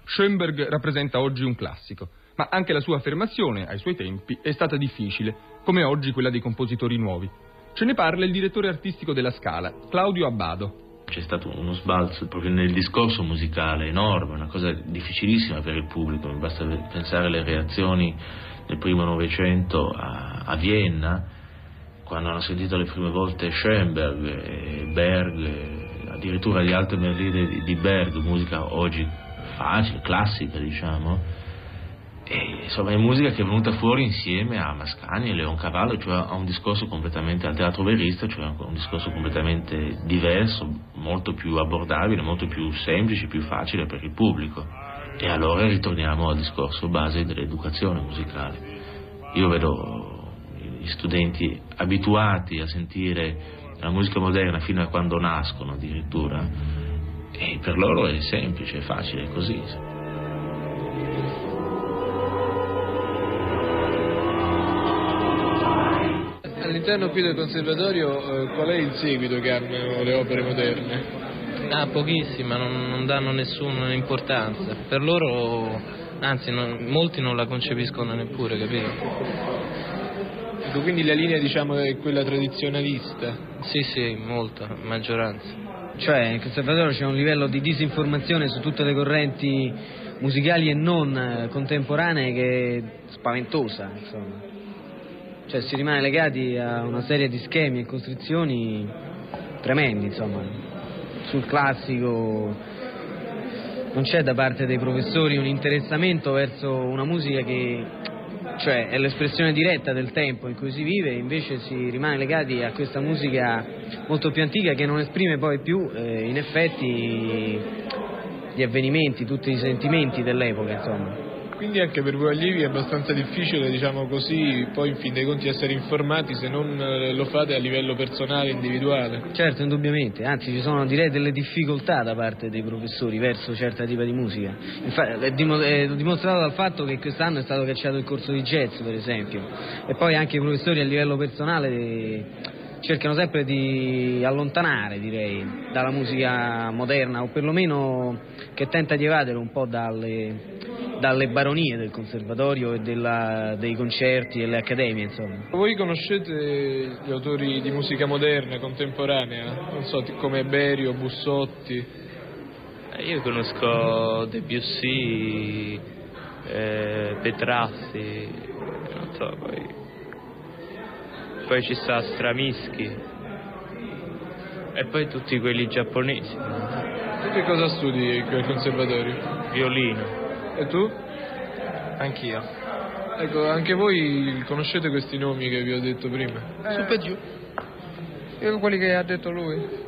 Schoenberg rappresenta oggi un classico, ma anche la sua affermazione, ai suoi tempi, è stata difficile, come oggi quella dei compositori nuovi. Ce ne parla il direttore artistico della Scala, Claudio Abbado. C'è stato uno sbalzo proprio nel discorso musicale enorme, una cosa difficilissima per il pubblico. Mi basta pensare alle reazioni del primo Novecento a Vienna, quando hanno sentito le prime volte Schoenberg, Berg, addirittura gli altre melodie di Berg, musica oggi facile, classica, diciamo. E insomma è musica che è venuta fuori insieme a Mascagni e Leoncavallo, cioè a un discorso completamente, al teatro verista, cioè un discorso completamente diverso, molto più abbordabile, molto più semplice, più facile per il pubblico. E allora ritorniamo al discorso base dell'educazione musicale. Io vedo gli studenti abituati a sentire la musica moderna fino a quando nascono addirittura, e per loro è semplice, è facile, è così. All'interno qui del conservatorio qual è il seguito che hanno le opere moderne? Pochissima, non danno nessuna importanza. Per loro, anzi, molti non la concepiscono neppure, capito? Ecco, quindi la linea, diciamo, è quella tradizionalista? Sì, molta, maggioranza. Cioè nel conservatorio c'è un livello di disinformazione su tutte le correnti musicali e non contemporanee che è spaventosa, insomma. Cioè si rimane legati a una serie di schemi e costrizioni tremendi, insomma. Sul classico non c'è da parte dei professori un interessamento verso una musica che, cioè, è l'espressione diretta del tempo in cui si vive, invece si rimane legati a questa musica molto più antica che non esprime poi più in effetti gli avvenimenti, tutti i sentimenti dell'epoca, insomma. Quindi anche per voi allievi è abbastanza difficile, diciamo così, poi in fin dei conti essere informati se non lo fate a livello personale, individuale? Certo, indubbiamente, anzi ci sono, direi, delle difficoltà da parte dei professori verso certa tipa di musica. Infatti è dimostrato dal fatto che quest'anno è stato cacciato il corso di jazz, per esempio, e poi anche i professori a livello personale cercano sempre di allontanare, direi, dalla musica moderna, o perlomeno che tenta di evadere un po' dalle baronie del conservatorio e dei concerti e le accademie, insomma. Voi conoscete gli autori di musica moderna, contemporanea? Non so, come Berio, Bussotti? Io conosco Debussy, Petrassi, non so, poi ci sta Stravinsky e poi tutti quelli giapponesi. Tu che cosa studi qui al conservatorio? Violino. E tu? Anch'io. Ecco, anche voi conoscete questi nomi che vi ho detto prima? Su per giù. Io quelli che ha detto lui.